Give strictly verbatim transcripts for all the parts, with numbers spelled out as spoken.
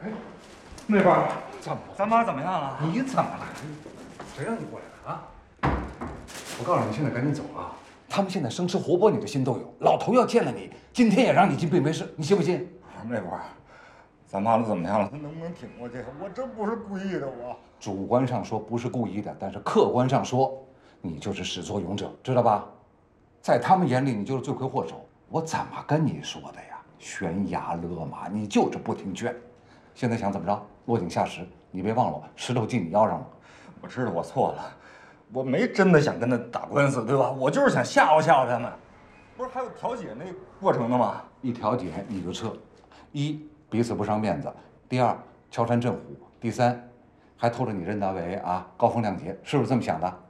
哎，那边怎么？ 咱妈怎么样了？ 你怎么了？谁让你过来的啊？我告诉你，现在赶紧走啊！他们现在生吃活剥你的心都有。老头要见了你，今天也让你进病危室，你信不信？ 那会儿，咱妈都怎么样了？她能不能挺过去？我真不是故意的，我。 主观上说不是故意的，但是客观上说，你就是始作俑者，知道吧？在他们眼里，你就是罪魁祸首。我怎么跟你说的呀？悬崖勒马，你就是不听劝。现在想怎么着？落井下石。你别忘了，石头进你腰上了。 我知道我错了，我没真的想跟他打官司，对吧？我就是想吓唬吓唬他们。不是还有调解那过程呢吗？ 一调解你就撤，一彼此不伤面子，第二敲山震虎，第三还拖着你任大为啊高风亮节，是不是这么想的？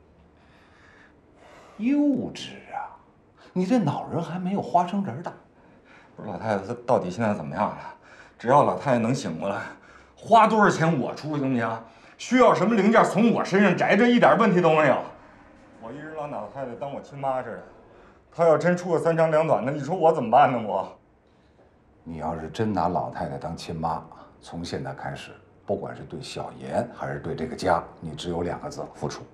幼稚啊！你这脑仁还没有花生仁大。 不是老太太她到底现在怎么样了？只要老太太能醒过来，花多少钱我出行不行？需要什么零件从我身上摘，这一点问题都没有。我一直老拿老太太当我亲妈似的，她要真出个三长两短的，你说我怎么办呢？我， 你要是真拿老太太当亲妈，从现在开始，不管是对小妍还是对这个家，你只有两个字：付出。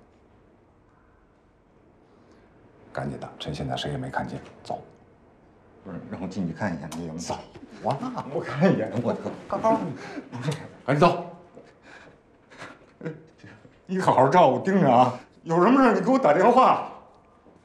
赶紧的，趁现在谁也没看见，走。 不是让我进去看一眼那个？ 走啊！ 我看一眼，我告诉你，不是，赶紧走。 你好好照顾，盯着啊！有什么事你给我打电话。